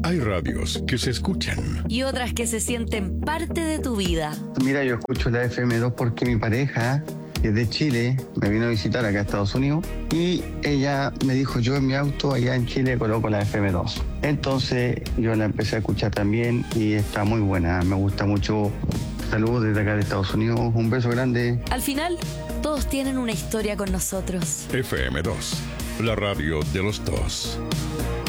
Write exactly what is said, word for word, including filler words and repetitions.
Hay radios que se escuchan y otras que se sienten parte de tu vida. Mira, yo escucho la F M dos porque mi pareja, que es de Chile, me vino a visitar acá a Estados Unidos y ella me dijo, yo en mi auto allá en Chile coloco la F M dos. Entonces yo la empecé a escuchar también y está muy buena, me gusta mucho. Saludos desde acá de Estados Unidos, un beso grande. Al final, todos tienen una historia con nosotros. F M dos, la radio de los dos.